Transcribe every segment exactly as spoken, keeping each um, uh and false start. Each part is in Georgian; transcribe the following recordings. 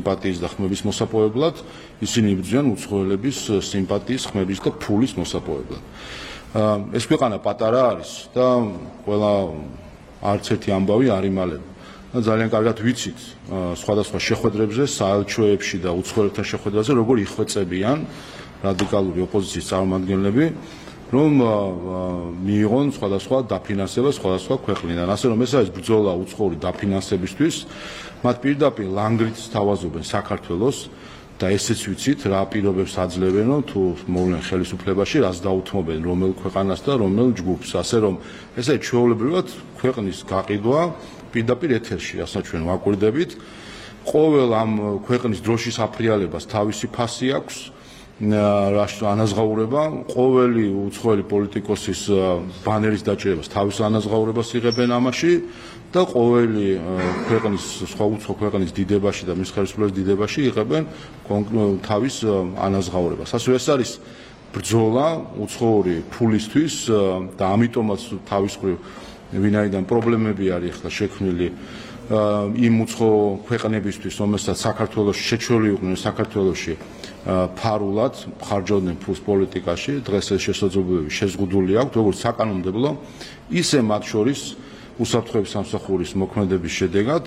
სიმპათიის და ხმების მოსაპოვებლად, ისინი იბრძვიან უცხოელების სიმპათიის, ხმების და ფულის მოსაპოვებლად. ეს ქვეყანა პატარა არის და ყველა არც ერთი ამბავი არ იმალება. ძალიან კარგად ვიცით სხვადასხვა შეხვედრებზე, საელჩოებში და უცხოელებთან შეხვედრაზე, როგორ იხვეწებიან რადიკალური ოპოზიციის წარმომადგენლები, რომ მიიღონ სხვადასხვა დაფინანსება სხვადასხვა ქვეყნიდან. ასე რომ ეს არის ბრძოლა უცხოური დაფინანსებისთვის, მათ პირდაპირ ლანგრით სთავაზობენ საქართველოს და ესეც ვიცით, რა პირობებს აძლევენ, თუ მოვლენ ხელისუფლებაში, რას დაუთმობენ რომელ ქვეყანას და რომელ ჯგუფს. ასე რომ ეს არის ჩვეულებრივად ქვეყნის გაყიდვა პირდაპირ ეთერში, რასაც ჩვენ ვაკვირდებით. ყოველ ამ ქვეყნის დროშის აფრიალებას თავისი ფასი აქვს. ანაზღაურება, ყოველი უცხოელი პოლიტიკოსის ბანერის დაჭერებას თავის ანაზღაურებას იღებენ ამაში და ყოველი ქვეყნის სხვა უცხო ქვეყნის დიდებაში და მის ხელისუფლების დიდებაში იღებენ თავის ანაზღაურებას. ასე ეს არის ბრძოლა უცხოური ფულისთვის და ამიტომაც თავის მხრივ ვინაიდან პრობლემები არის ახლა შექმნილი იმ უცხო ქვეყნებისთვის, რომელსაც საქართველოში შეჩვეული იყვნენ საქართველოში ფარულად ხარჯავდნენ ფულს პოლიტიკაში, დღეს ეს შესაძლებლობები შეზღუდული აქვს, როგორც საკანონმდებლო, ისე მათ შორის უსაფრთხოების სამსახურის მოქმედების შედეგად,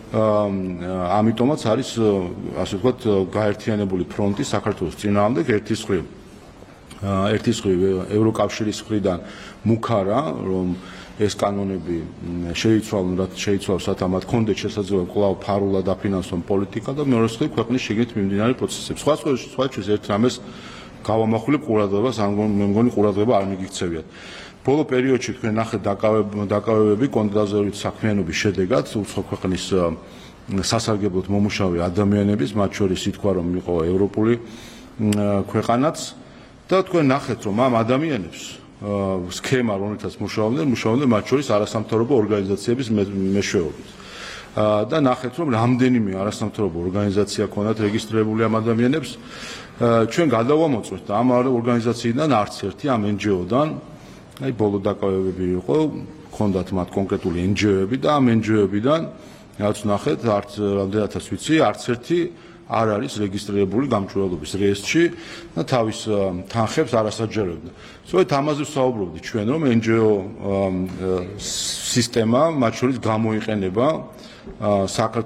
ამიტომაც არის, ასე ვთქვათ, გაერთიანებული ფრონტი საქართველოს წინააღმდეგ ერთის მხრივ ერთის მხრივ ევროკავშირის მხრიდან მუქარა, რომ ეს კანონები შეიცვალონ, რაც შეიცვალოს, რათა მათ კონდეთ შესაძლებლობა კვლავ ფარულად დაფინანსონ პოლიტიკა და მეორე მხრივ ქვეყნის შიგნით მიმდინარე პროცესებს. სხვა სხვათვის ერთ რამეს გავამახვილებ ყურადღებას, მე მგონი ყურადღება არ მიგიქცევიათ. ბოლო პერიოდში თქვენ ნახეთ დაკავებები კონტრაზევით საქმიანობის შედეგად უცხო ქვეყნის სასარგებლოდ მომუშავე ადამიანების, მათ შორის ითქვა, რომ იყო ევროპული ქვეყანაც და თქვენ ნახეთ, რომ ამ ადამიანებს სქემა, რომელთაც მუშაობდნენ, მუშაობდნენ მათ შორის არასამთავრობო ორგანიზაციების მეშვეობით. და ნახეთ, რომ რამდენიმე არასამთავრობო ორგანიზაცია ქონდათ რეგისტრირებული ამ ადამიანებს. ჩვენ გადავამოწმეთ და ამ ორგანიზაციიდან არც ერთი ამ εν ჯი ო-დან, აი ბოლო დაკავებები იყო, ქონდათ მათ კონკრეტული εν ჯი ო-ები და ამ εν ჯი ო-ებიდან, რაც ნახეთ, არც რამდენადაც ვიცი, არც ერთი არ არის რეგისტრირებული გამჭვირვალობის რეესტრში და თავის თანხებს არ ასაჯერებდა. სწორედ ამაზე ვსაუბრობდით ჩვენ, რომ εν ჯი ო სისტემა მათ შორის გამოიყენება საქართველოს